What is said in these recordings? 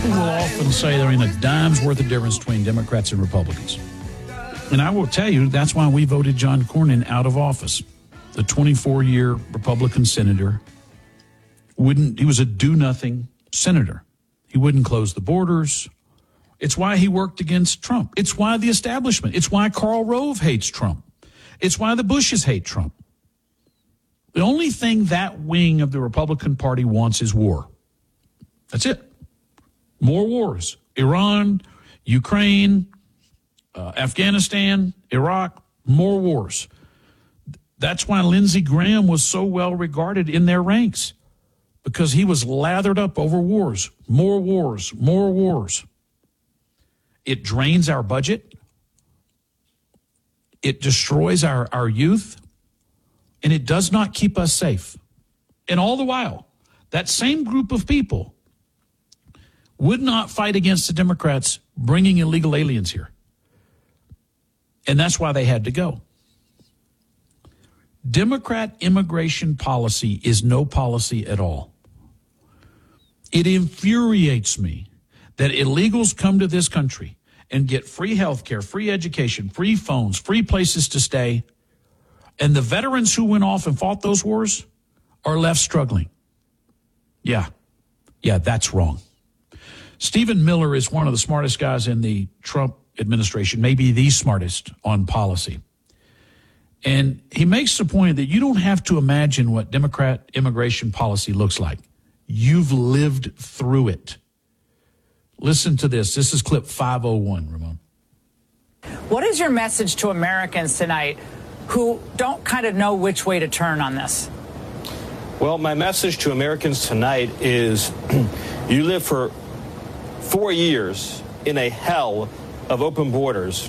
People will often say there ain't a dime's worth of difference between Democrats and Republicans. And I will tell you, that's why we voted John Cornyn out of office. The 24-year Republican senator he was a do-nothing senator. He wouldn't close the borders. It's why he worked against Trump. It's why the establishment. It's why Karl Rove hates Trump. It's why the Bushes hate Trump. The only thing that wing of the Republican Party wants is war. That's it. More wars. Iran, Ukraine, Afghanistan, Iraq, more wars. That's why Lindsey Graham was so well regarded in their ranks, because he was lathered up over wars, more wars, more wars. It drains our budget. It destroys our youth, and it does not keep us safe. And all the while, that same group of people would not fight against the Democrats bringing illegal aliens here. And that's why they had to go. Democrat immigration policy is no policy at all. It infuriates me that illegals come to this country and get free health care, free education, free phones, free places to stay, and the veterans who went off and fought those wars are left struggling. Yeah, that's wrong. Stephen Miller is one of the smartest guys in the Trump administration, maybe the smartest on policy. And he makes the point that you don't have to imagine what Democrat immigration policy looks like. You've lived through it. Listen to this. This is clip 501, Ramon. What is your message to Americans tonight who don't kind of know which way to turn on this? Well, my message to Americans tonight is you live for 4 years in a hell of open borders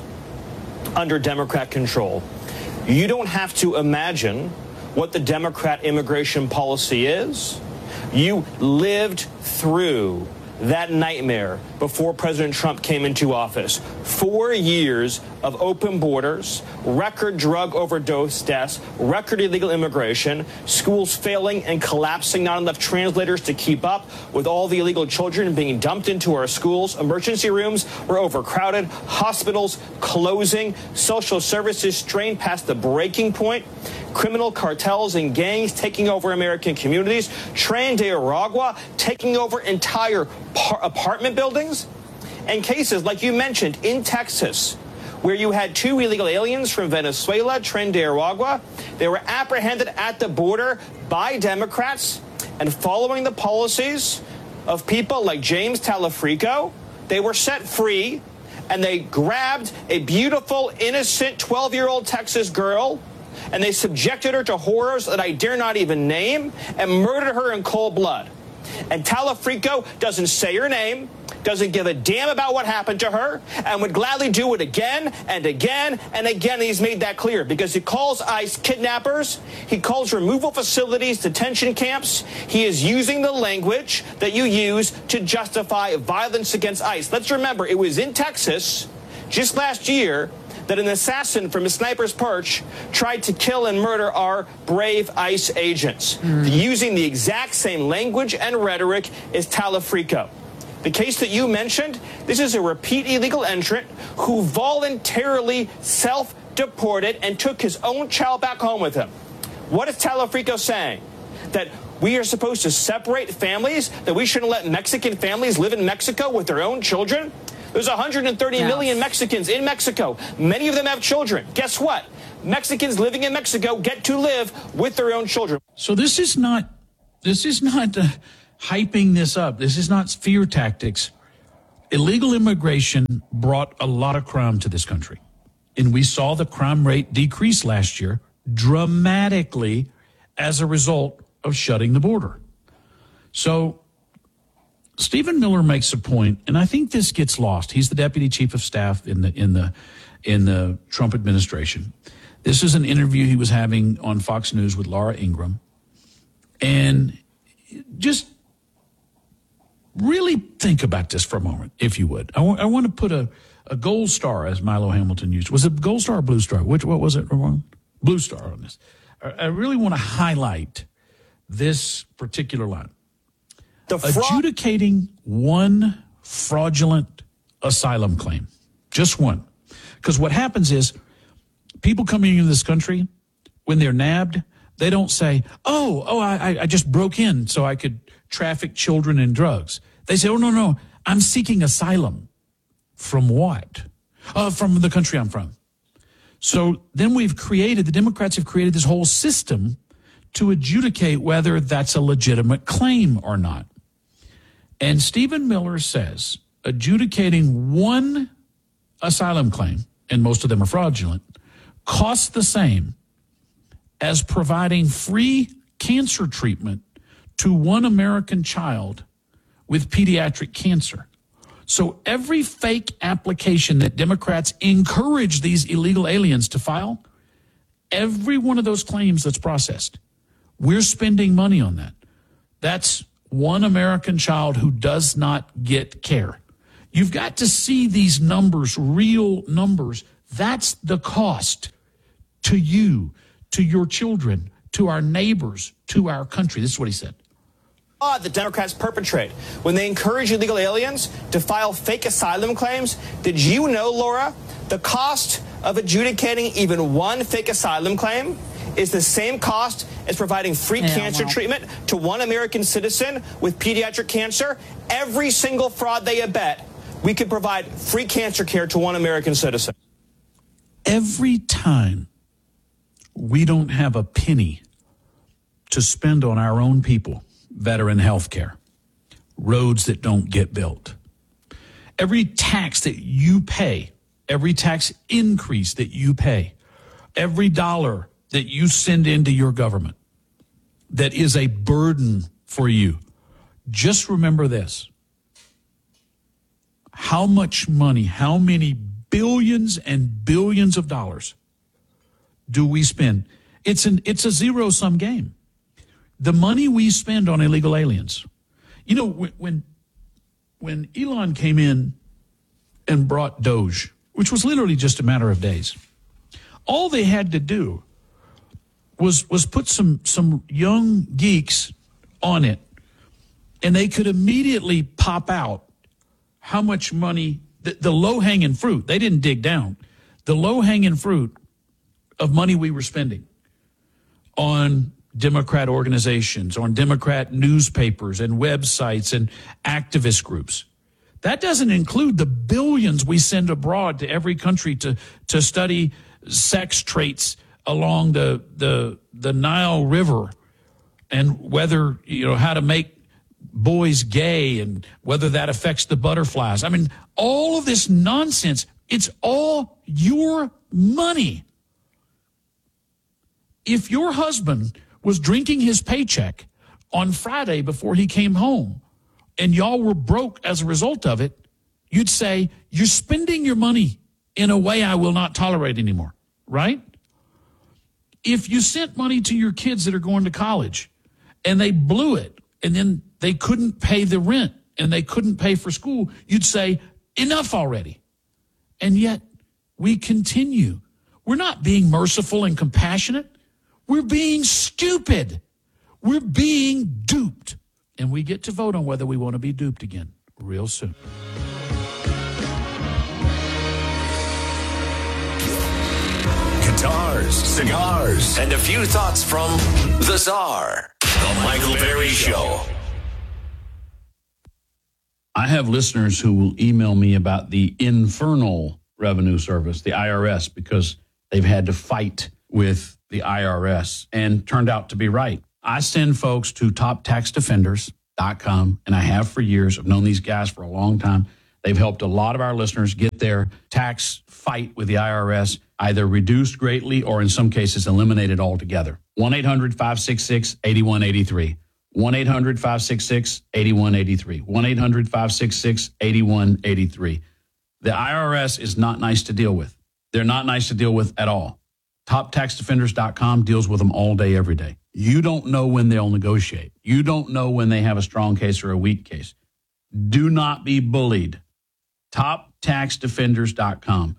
under Democrat control. You don't have to imagine what the Democrat immigration policy is. You lived through that nightmare before President Trump came into office. 4 years of open borders, record drug overdose deaths, record illegal immigration, schools failing and collapsing, not enough translators to keep up with all the illegal children being dumped into our schools. Emergency rooms were overcrowded, hospitals closing, social services strained past the breaking point, criminal cartels and gangs taking over American communities, Tren de Aragua taking over entire apartment buildings, and cases like you mentioned in Texas, where you had 2 illegal aliens from Venezuela, Tren de Aragua. They were apprehended at the border by Democrats, and following the policies of people like James Talafrico, they were set free, and they grabbed a beautiful, innocent 12-year-old Texas girl, and they subjected her to horrors that I dare not even name, and murdered her in cold blood. And Talafrico doesn't say her name, doesn't give a damn about what happened to her, and would gladly do it again and again and again. And he's made that clear because he calls ICE kidnappers. He calls removal facilities detention camps. He is using the language that you use to justify violence against ICE. Let's remember, it was in Texas just last year that an assassin from a sniper's perch tried to kill and murder our brave ICE agents, using the exact same language and rhetoric as Talafrico. The case that you mentioned, this is a repeat illegal entrant who voluntarily self-deported and took his own child back home with him. What is Talafrico saying? That we are supposed to separate families? That we shouldn't let Mexican families live in Mexico with their own children? There's 130 million Mexicans in Mexico. Many of them have children. Guess what? Mexicans living in Mexico get to live with their own children. So this is not hyping this up. This is not fear tactics. Illegal immigration brought a lot of crime to this country. And we saw the crime rate decrease last year dramatically as a result of shutting the border. So Stephen Miller makes a point, and I think this gets lost. He's the deputy chief of staff in the Trump administration. This is an interview he was having on Fox News with Laura Ingraham. And just really think about this for a moment, if you would. I want to put a gold star, as Milo Hamilton used. Was it gold star or blue star? What was it, Ramon? Blue star on this. I really want to highlight this particular line. Adjudicating one fraudulent asylum claim. Just one. Because what happens is people coming into this country, when they're nabbed, they don't say, I just broke in so I could traffic children and drugs. They say, no, I'm seeking asylum. From what? From the country I'm from. So then the Democrats have created this whole system to adjudicate whether that's a legitimate claim or not. And Stephen Miller says adjudicating one asylum claim, and most of them are fraudulent, costs the same as providing free cancer treatment to one American child with pediatric cancer. So every fake application that Democrats encourage these illegal aliens to file, every one of those claims that's processed, we're spending money on that. That's one American child who does not get care. You've got to see these numbers, real numbers. That's the cost to you, to your children, to our neighbors, to our country. This is what he said. The Democrats perpetrate when they encourage illegal aliens to file fake asylum claims. Did you know, Laura, the cost of adjudicating even one fake asylum claim is the same cost as providing free cancer treatment to one American citizen with pediatric cancer? Every single fraud they abet, we could provide free cancer care to one American citizen. Every time we don't have a penny to spend on our own people that are in health care, roads that don't get built, every tax that you pay, every tax increase that you pay, every dollar that you send into your government that is a burden for you, just remember this. How much money, how many billions and billions of dollars do we spend? It's a zero-sum game. The money we spend on illegal aliens. You know, when Elon came in and brought Doge, which was literally just a matter of days, all they had to do was put some young geeks on it, and they could immediately pop out how much money, the low-hanging fruit, they didn't dig down, the low-hanging fruit of money we were spending on Democrat organizations, on Democrat newspapers and websites and activist groups. That doesn't include the billions we send abroad to every country to study sex traits along the Nile River and whether, how to make boys gay and whether that affects the butterflies. I mean, all of this nonsense, it's all your money. If your husband was drinking his paycheck on Friday before he came home and y'all were broke as a result of it, you'd say, you're spending your money in a way I will not tolerate anymore, right? If you sent money to your kids that are going to college and they blew it and then they couldn't pay the rent and they couldn't pay for school, you'd say, enough already. And yet we continue. We're not being merciful and compassionate. We're being stupid. We're being duped. And we get to vote on whether we want to be duped again real soon. Guitars, cigars, and a few thoughts from the Czar, The Michael Berry Show. I have listeners who will email me about the Infernal Revenue Service, the IRS, because they've had to fight with the IRS and turned out to be right. I send folks to toptaxdefenders.com, and I have for years. I've known these guys for a long time. They've helped a lot of our listeners get their tax fight with the IRS either reduced greatly or in some cases eliminated altogether. 1-800-566-8183. 1-800-566-8183. 1-800-566-8183. The IRS is not nice to deal with. They're not nice to deal with at all. TopTaxDefenders.com deals with them all day, every day. You don't know when they'll negotiate. You don't know when they have a strong case or a weak case. Do not be bullied. TopTaxDefenders.com.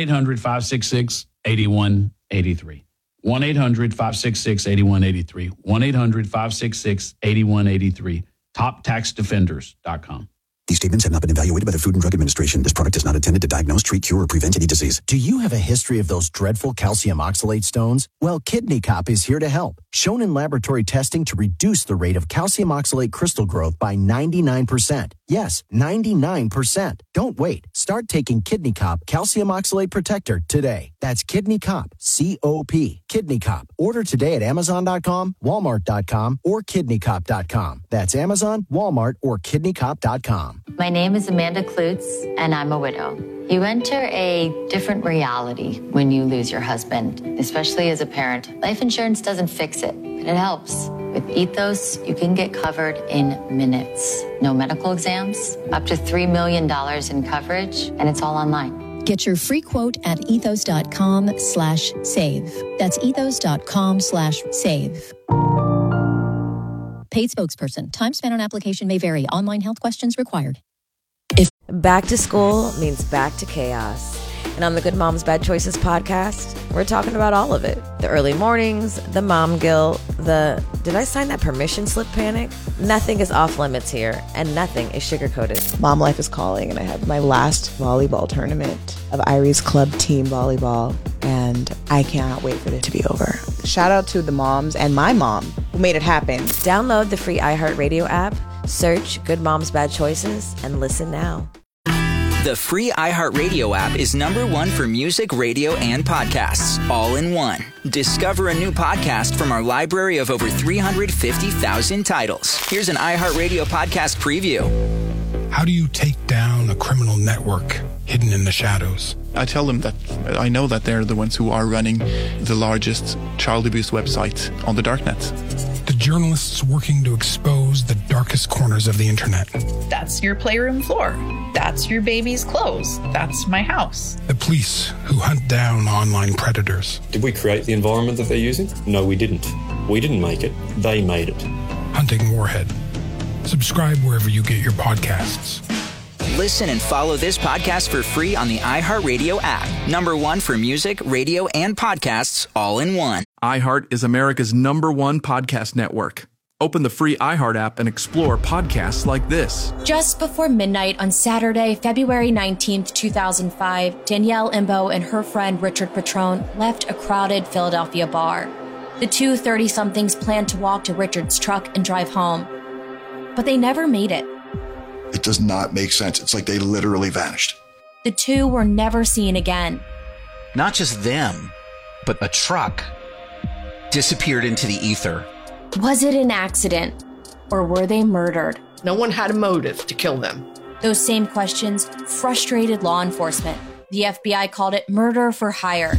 1-800-566-8183. 1-800-566-8183. 1-800-566-8183. TopTaxDefenders.com. These statements have not been evaluated by the Food and Drug Administration. This product is not intended to diagnose, treat, cure, or prevent any disease. Do you have a history of those dreadful calcium oxalate stones? Well, Kidney Cop is here to help. Shown in laboratory testing to reduce the rate of calcium oxalate crystal growth by 99%. Yes, 99%. Don't wait. Start taking Kidney Cop Calcium Oxalate Protector today. That's Kidney Cop, C-O-P, Kidney Cop. Order today at Amazon.com, Walmart.com, or KidneyCop.com. That's Amazon, Walmart, or KidneyCop.com. My name is Amanda Klutz, and I'm a widow. You enter a different reality when you lose your husband, especially as a parent. Life insurance doesn't fix it, but it helps. With Ethos, you can get covered in minutes. No medical exams, up to $3 million in coverage, and it's all online. Get your free quote at ethos.com/save. That's ethos.com/save. Paid spokesperson. Time spent on application may vary. Online health questions required. Back to school means back to chaos. And on the Good Moms Bad Choices podcast, we're talking about all of it. The early mornings, the mom guilt, the did I sign that permission slip panic? Nothing is off limits here, and nothing is sugar-coated. Mom life is calling, and I have my last volleyball tournament of Irie's club team volleyball, and I cannot wait for it to be over. Shout out to the moms and my mom who made it happen. Download the free iHeartRadio app, search Good Moms Bad Choices, and listen now. The free iHeartRadio app is #1 for music, radio, and podcasts, all in one. Discover a new podcast from our library of over 350,000 titles. Here's an iHeartRadio podcast preview. How do you take down a criminal network hidden in the shadows? I tell them that I know that they're the ones who are running the largest child abuse website on the darknet. The journalists working to expose the darkest corners of the internet. That's your playroom floor. That's your baby's clothes. That's my house. The police who hunt down online predators. Did we create the environment that they're using? No, we didn't. We didn't make it. They made it. Hunting Warhead. Subscribe wherever you get your podcasts. Listen and follow this podcast for free on the iHeartRadio app. #1 for music, radio, and podcasts, all in one. iHeart is America's #1 podcast network. Open the free iHeart app and explore podcasts like this. Just before midnight on Saturday, February 19th, 2005, Danielle Imbo and her friend Richard Petrone left a crowded Philadelphia bar. The two 30-somethings planned to walk to Richard's truck and drive home, but they never made it. It does not make sense. It's like they literally vanished. The two were never seen again. Not just them, but a truck disappeared into the ether. Was it an accident, or were they murdered? No one had a motive to kill them. Those same questions frustrated law enforcement. The FBI called it murder for hire.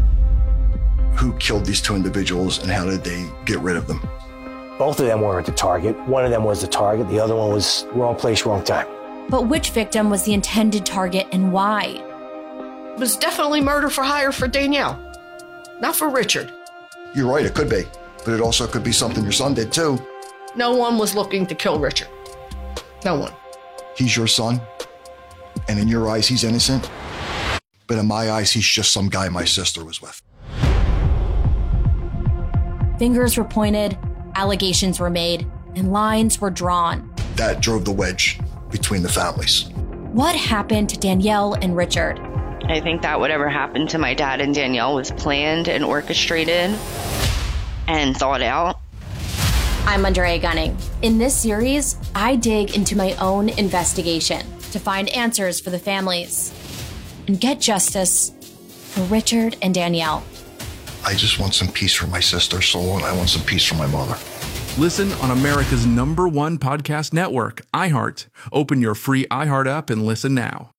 Who killed these two individuals, and how did they get rid of them? Both of them weren't the target. One of them was the target. The other one was wrong place, wrong time. But which victim was the intended target and why? It was definitely murder for hire for Danielle, not for Richard. You're right, it could be. But it also could be something your son did too. No one was looking to kill Richard. No one. He's your son, and in your eyes, he's innocent. But in my eyes, he's just some guy my sister was with. Fingers were pointed, allegations were made, and lines were drawn. That drove the wedge between the families. What happened to Danielle and Richard? I think that whatever happened to my dad and Danielle was planned and orchestrated and thought out. I'm Andrea Gunning. In this series, I dig into my own investigation to find answers for the families and get justice for Richard and Danielle. I just want some peace for my sister's soul, and I want some peace for my mother. Listen on America's #1 podcast network, iHeart. Open your free iHeart app and listen now.